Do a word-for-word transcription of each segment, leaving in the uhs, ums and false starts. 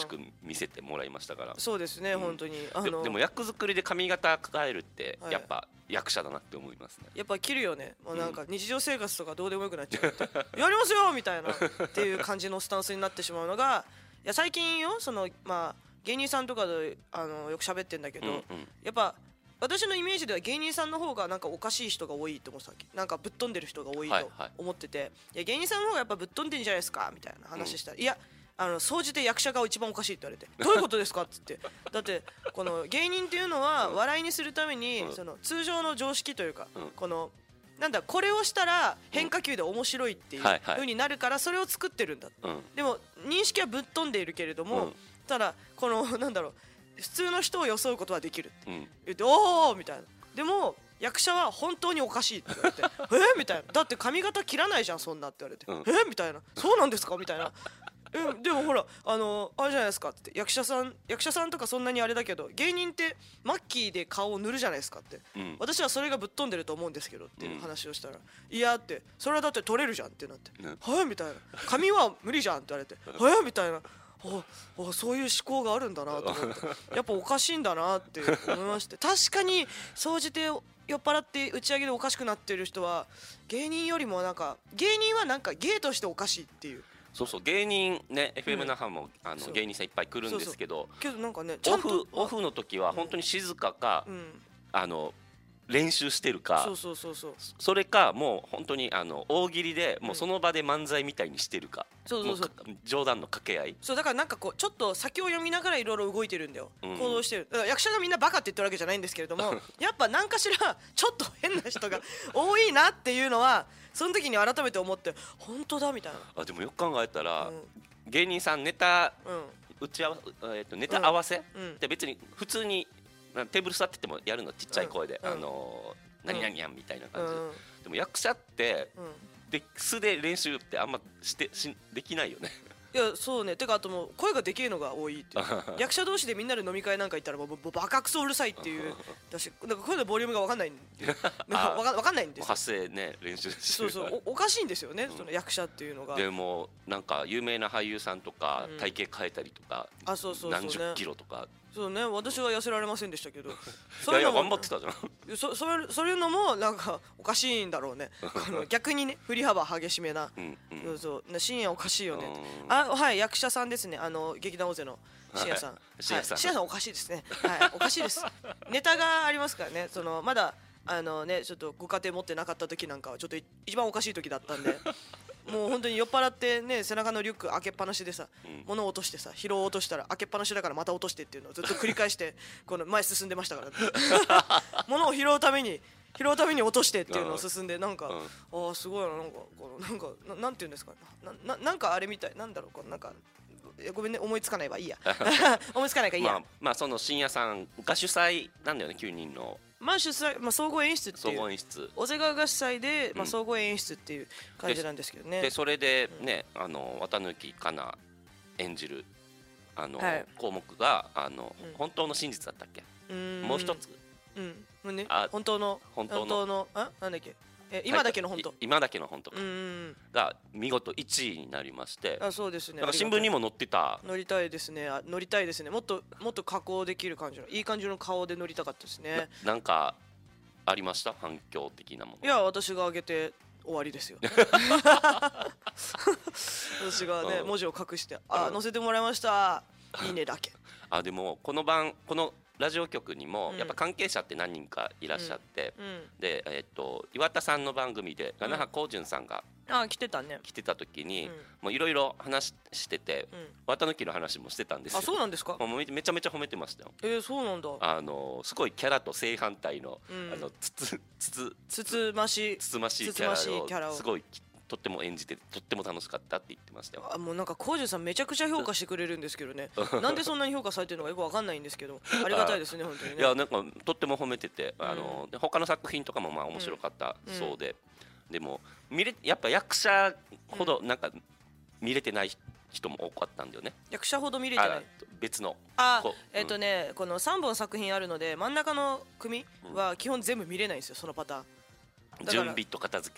しく見せてもらいましたから。 そうですね、うん、本当にあの で, でも役作りで髪型変えるってやっぱ役者だなって思いますね。 やっぱ切るよね。もうなんか日常生活とかどうでもよくなっちゃうやりますよみたいなっていう感じのスタンスになってしまうのが、いや最近よ、そのまあ芸人さんとかであのよく喋ってんだけど、うんうん、やっぱ私のイメージでは芸人さんの方がなんかおかしい人が多いと思ってたわけ。なんかぶっ飛んでる人が多いと思ってて、はいはい、いや芸人さんの方がやっぱぶっ飛んでんじゃないですかみたいな話したら、うん、いやあの総じて役者が一番おかしいって言われてどういうことですかって言ってだってこの芸人っていうのは笑いにするためにその通常の常識というか、うん、このなんだこれをしたら変化球で面白いっていう風になるからそれを作ってるんだ、うん、でも認識はぶっ飛んでいるけれども、うん、ただこのなんだろう普通の人を装うことはできるって言って、うん、おーみたいな。でも役者は本当におかしいって言われてえみたいな。だって髪型切らないじゃんそんなって言われて、うん、えみたいな。そうなんですかみたいなえでもほらあのあれじゃないですかって役者さん役者さんとかそんなにあれだけど芸人ってマッキーで顔を塗るじゃないですかって、うん、私はそれがぶっ飛んでると思うんですけどっていう話をしたら、うん、いやってそれはだって取れるじゃんってなって、うん、はいみたいな。髪は無理じゃんって言われてはいみたいな。おおそういう思考があるんだなと思ってやっぱおかしいんだなって思いまして確かに総じて酔っ払って打ち上げでおかしくなってる人は芸人よりもなんか芸人はなんか芸としておかしいっていう。 そうそう芸人ね エフエム 那覇も、うん、あの芸人さんいっぱい来るんですけど、 けどなんかねオフオフの時は本当に静かか、うん、あの練習してるか、 そうそうそうそう、 それかもう本当にあの大喜利でもうその場で漫才みたいにしてるか、 そうそうそう、 冗談の掛け合い。 そうだからなんかこうちょっと先を読みながらいろいろ動いてるんだよ、うん、行動してる。だから役者がみんなバカって言ってるわけじゃないんですけれどもやっぱ何かしらちょっと変な人が多いなっていうのはその時に改めて思って本当だみたいな。 あでもよく考えたら、うん、芸人さんネタ、うん、打ち合わ、えー、とネタ合わせ、うん、で別に普通にテーブル座っててもやるのちっちゃい声で、うん、あのー何々やんみたいな感じで、うん、でも役者って、うん、で素で練習ってあんましてしできないよねいやそうね。てかあともう声がでけえのが多いっていう役者同士でみんなで飲み会なんか行ったらもうもうバカクソうるさいっていうだしなんか声のボリュームが分かんないんでなんか分か分かんないんですよ。 発声ね練習してそうそうお, おかしいんですよね、うん、その役者っていうのが。 でもなんか有名な俳優さんとか、うん、体型変えたりとか、 あそうそうそう、ね、 何十キロとか。 そうね、私は痩せられませんでしたけどそういうのもいやいや頑張ってたじゃんそ, そ, れそういうのもなんかおかしいんだろうねこの逆にね振り幅激しめな、うんうん、そうそう深夜おかしいよね。あはい役者さんですね、あの劇団大勢の深夜さん、深夜さん、はい、さんおかしいですね、はい、おかしいですネタがありますからね。そのまだあのねちょっとご家庭持ってなかった時なんかはちょっと一番おかしい時だったんでもう本当に酔っ払ってね背中のリュック開けっぱなしでさ、うん、物を落としてさ拾おうとしたら開けっぱなしだからまた落としてっていうのをずっと繰り返してこの前進んでましたから、ね、物を拾うために拾うために落としてっていうのを進んでなんか、うん、ああすごいな、なんかこのなんか な, なんていうんですかな, な, なんかあれみたいなんだろうこのなんかごめんね思いつかないわいいや思いつかないからいいや。 まあ、まあその深夜さんが主催なんだよねきゅうにんの。 まあ主催、まあ、総合演出っていう総合演出小瀬川が主催で、まあ、総合演出っていう感じなんですけどね。 で, でそれでね、うん、あの綿貫かな演じるあの、はい、項目があの、うん、本当の真実だったっけ。うんもう一つ、 うんね、本当の本当の本当のあなんだっけえ今だけの本当今だけの本当かが見事いちいになりまして。 あそうですね。 なんか新聞にも載ってた。 載りたいですね。あ載りたいですね。もっともっと加工できる感じのいい感じの顔で載りたかったですね。 な, なんかありました反響的なもの。 いや私が上げて終わりですよ私がね、うん、文字を隠してあ載せてもらいましたいいねだけあでもこの番このラジオ局にもやっぱ関係者って何人かいらっしゃって、うんうん、で、えー、と岩田さんの番組で那覇光純さんが、 うん、あ来てたね来てた時にいろいろ話してて、うん、綿貫の話もしてたんですよ。 あそうなんですか。 もうめちゃめちゃ褒めてましたよ。 えー、そうなんだ。 あのすごいキャラと正反対の、うん、あのつつつつつつましいつつましいキャラをすごいとっても演じてとっても楽しかったって言ってましたよ。 あもうなんか光純さんめちゃくちゃ評価してくれるんですけどねなんでそんなに評価されてるのかよくわかんないんですけどありがたいですね本当にね。 いやなんかとっても褒めてて、あの、うん、他の作品とかもまあ面白かったそうで、うん、でも見れやっぱ役者ほどなんか見れてない人も多かったんだよね。 役者ほど見れてない別のあえっ、ー、とね、うん、このさんぼん作品あるので真ん中の組は基本全部見れないんですよそのパターン。 準備と片付け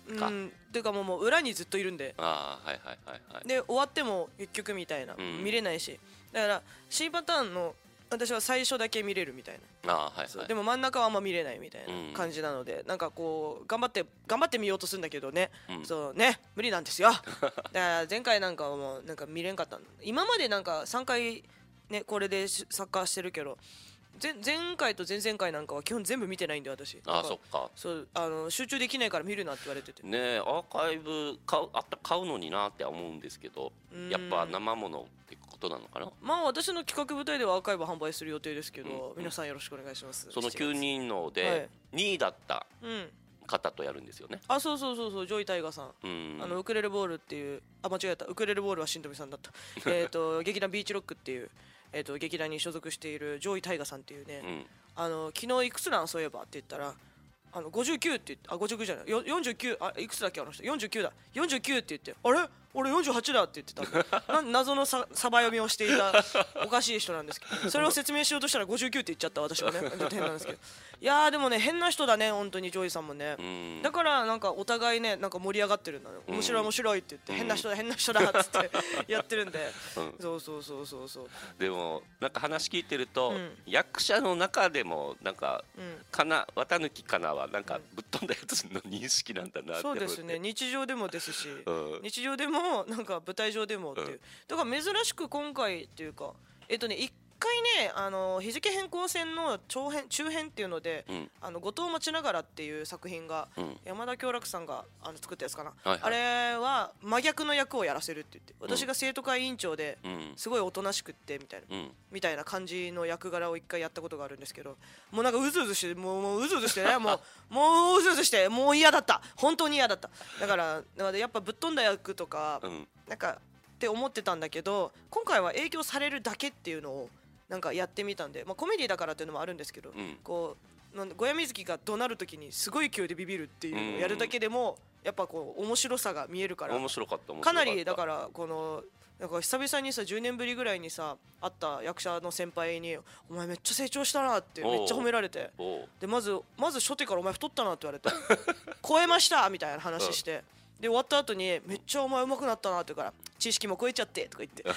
か、 うん、ていうかもうもう裏にずっといるんで、 あはいはいはいはい、 で終わっても結局みたいな、うん、見れないし、だから C パターンの私は最初だけ見れるみたいな、 あ、はいはい、 でも真ん中はあんま見れないみたいな感じなので、うん、なんかこう頑張って頑張って見ようとするんだけどね、うん、そうね無理なんですよだから前回なんかはもうなんか見れんかったの。今までなんかさんかいねこれでサッカーしてるけど、前, 前回と前々回なんかは基本全部見てないんで私。 ああそっか。 そうあの集中できないから見るなって言われてて。 ねえアーカイブ買うあった買うのになって思うんですけど、やっぱ生ものってことなのかな。 まあ私の企画部隊ではアーカイブ販売する予定ですけど、うん、皆さんよろしくお願いします。 そのきゅうにんのでにいだった方とやるんですよね。 うん、あそうそうそうそうジョイタイガさん、うん、あのウクレレボールっていうあ間違えたウクレレボールは新富さんだったえっと劇団ビーチロックっていうえー、と劇団に所属しているジョイタイガさんっていうね、うん、あの昨日いくつなんそういえばって言ったらあのごじゅうきゅうって言ってあごじゅうきゅうじゃないよよんじゅうきゅうあいくつだっけあの人よんじゅうきゅうだよんじゅうきゅうって言ってあれ俺よんじゅうはちだって言ってたな謎のさサバ読みをしていたおかしい人なんですけど、それを説明しようとしたらごじゅうきゅうって言っちゃった私はねちょっと変なんですけど、いやーでもね変な人だね本当にジョイさんもね、だからなんかお互いねなんか盛り上がってるんだよ、面白い面白いって言って変な人だ変な人だっつってやってるんで、うん、そうそうそうそうそう。 でもなんか話聞いてると、うん、役者の中でもなんか、うん、かな綿貫かなはなんかぶっ飛んだやつの認識なんだなって思って。 そうですね日常でもですし、うん、日常でもなんか舞台上でもっていう、うん、だから珍しく今回っていうかえっとね一回ねあの日付変更線の長編中編っていうので、うん、あの後藤待ちながらっていう作品が、うん、山田京楽さんがあの作ったやつかな、はいはい、あれは真逆の役をやらせるって言って、うん、私が生徒会委員長ですごいおとなしくってみたいな、うん、みたいな感じの役柄を一回やったことがあるんですけど、もうなんかうずうずしてもうもううずうずしてねもうもううずうずしてもう嫌だった本当に嫌だった。だからだからやっぱぶっ飛んだ役とか、うん、なんかって思ってたんだけど今回は影響されるだけっていうのをなんかやってみたんで、まあ、コメディだからっていうのもあるんですけど、うん、こうなん小山瑞希が怒鳴る時にすごい勢いでビビるっていうのをやるだけでもやっぱこう面白さが見えるから、 面白かった面白かったかなりだからこのなんか久々にさじゅうねんぶりぐらいにさ会った役者の先輩に「お前めっちゃ成長したな」ってめっちゃ褒められて、でまずまず初手から「お前太ったな」って言われて「超えました」みたいな話して、で終わった後に「めっちゃお前上手くなったな」って言うから「知識も超えちゃって」とか言って「う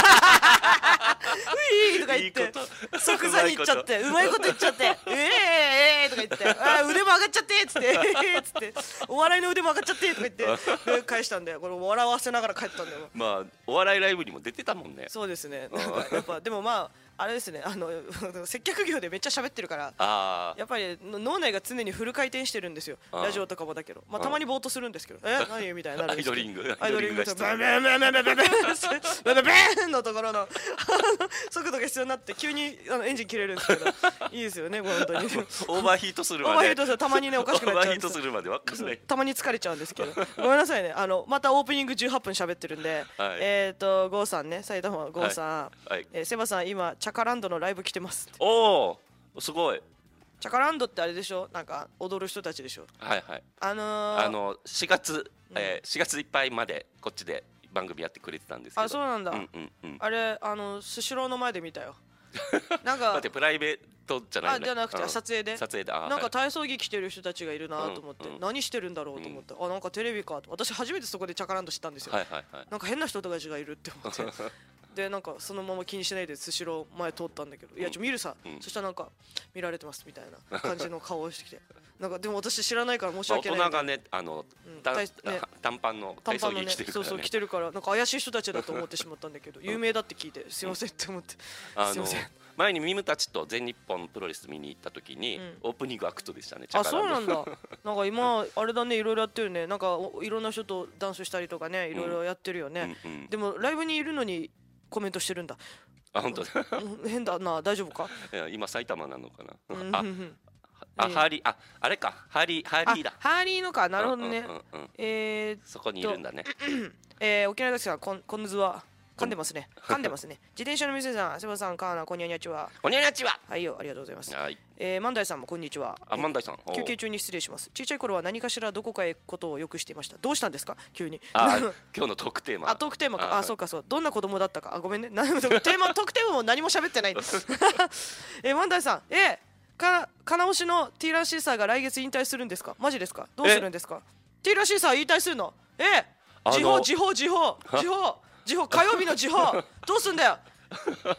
い!」とか言って即座に言っちゃってうまいこと言っちゃって「えー、えー、とか言って「あ腕も上がっちゃって」っつって「えー、っつって「お笑いの腕も上がっちゃって」とか言って返したんで、これ笑わせながら帰ったんだよ。 まあお笑いライブにも出てたもんね。 そうですね。なんかやっぱでもまああれですね、あの接客業でめっちゃ喋ってるからあやっぱり脳内が常にフル回転してるんですよ。ラジオとかもだけど、まあ、たまにぼーっとするんですけど「え何?」みたいになるんですけど、 アイドリングアイドリングとバンバンバンバンバンバンバンバンのところの速度が必要になって急にあのエンジン切れるんですけどいいですよね本当に。オーバーヒートするまでオーバーヒートするたまにねおかしくなっちゃうんです。 オーバーヒートするまでわかんない。 たまに疲れちゃうんですけどごめんなさいね。あのまたオープニングじゅうはっぷん喋ってるんで、はい、えっ、ー、と郷さんね埼玉郷さん、はいはい、えー、セバさん今チャカランドのライブ来てますって。 おおすごい。 チャカランドってあれでしょ、なんか踊る人たちでしょ。 はいはい。 あのー、 あのしがつ、えー、しがついっぱいまでこっちで番組やってくれてたんですけど。 あそうなんだ、うんうんうん、あれあのスシローの前で見たよなんか待ってプライベートじゃないの、ね、 あじゃなくて、うん、撮影で撮影であなんか体操着着てる人たちがいるなと思って、うんうん、何してるんだろうと思って、うん、あなんかテレビかと。私初めてそこでチャカランド知ったんですよ、 はいはいはい、 なんか変な人たちがいるって思ってでなんかそのまま気にしないでスシロー前通ったんだけど、いやちょ見るさ、うん、そしたらなんか見られてますみたいな感じの顔をしてきてなんかでも私知らないから申し訳ない。 大人がねあの、うん、ね短パンの体操着着てるから、ね、 そうそう着てるからなんか怪しい人たちだと思ってしまったんだけど有名だって聞いてすいませんって思って、うん、すいません。 前にミムたちと全日本プロレス見に行った時に、うん、オープニングアクトでしたね。 あそうなんだなんか今あれだねいろいろやってるね。なんかいろんな人とダンスしたりとかねいろいろやってるよね、うんうんうん、でもライブにいるのにコメントしてるんだ。 あ本当変だな大丈夫か。 いや今埼玉なのかなああハーリーああれかハーリーハーリーだハーリーのかなるほどね、うんうんうん、 えー、そこにいるんだねえー、沖縄ですがこんこんずは噛んでますね噛んでますね自転車の店さんセバさんカーナこんにゃにゃちはこんにゃにゃちははいよありがとうございます、 はいえー、万代さんもこんにちは。 あ万代さん休憩中に失礼します。小さい頃は何かしらどこかへ行くことをよくしていました。どうしたんですか急に。 あ今日のトークテーマあトークテーマかあそうかそうどんな子供だったかあごめんねテーマトークテーマも何も喋ってないんですえー、万代さんえー、か金押しのティーランシーサーが来月引退するんですかマジですかどうするんですか。 テイラー・シーさん言いたいするのえ時報時報時報時報時報火曜日の時報どうすんだよ